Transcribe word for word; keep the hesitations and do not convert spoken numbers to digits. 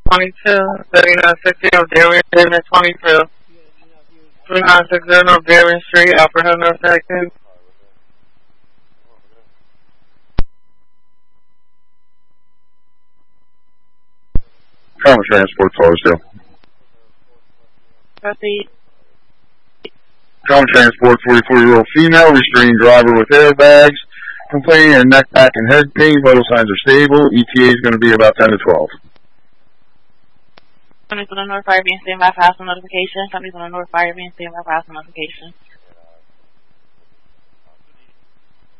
twenty-two, thirty-nine sixty of Darien, David twenty-two. twenty-nine sixty of Darien Street, Upper Hill, North Texas. Common Transport, Forestdale. Proceed. Common Transport, forty-four-year-old female, restrained driver with airbags, complaining of neck, back, and head pain. Vital signs are stable. E T A is going to be about ten to twelve. twenty-two North Fire being stand by for house notification. twenty-two North Fire being stand by for house notification.